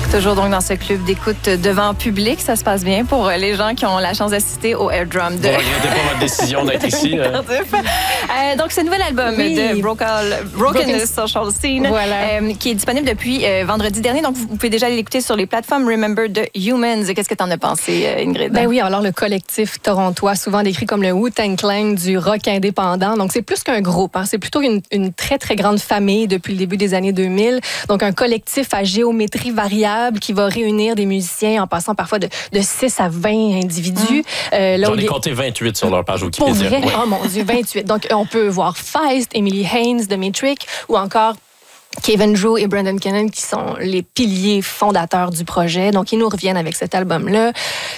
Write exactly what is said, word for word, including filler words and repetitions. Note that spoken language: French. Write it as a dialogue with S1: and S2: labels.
S1: Toujours donc dans ce club d'écoute devant public, ça se passe bien pour les gens qui ont la chance d'assister au Air Drum. De...
S2: Vous ne regrettez pas votre décision d'être ici. Euh...
S1: euh, donc, ce nouvel album oui. de Broken, Broken Social Scene
S3: voilà.
S1: euh, qui est disponible depuis euh, vendredi dernier. Donc, vous pouvez déjà l'écouter sur les plateformes Remember the Humans. Qu'est-ce que tu en as pensé, euh, Ingrid?
S3: Ben oui, alors le collectif torontois, souvent décrit comme le Wu-Tang Clan du rock indépendant. Donc, c'est plus qu'un groupe. Hein. C'est plutôt une, une très, très grande famille depuis le début des années deux mille. Donc, un collectif à géométrie variable qui va réunir des musiciens en passant parfois de, de six à vingt individus.
S2: Mmh. Euh,
S3: là,
S2: J'en ai compté vingt-huit sur leur page Wikipédia.
S3: Pour vrai?
S2: Ouais.
S3: Oh mon Dieu, vingt-huit. Donc, on peut voir Feist, Emily Haynes de Metric ou encore Kevin Drew et Brandon Cannon qui sont les piliers fondateurs du projet. Donc, ils nous reviennent avec cet album-là.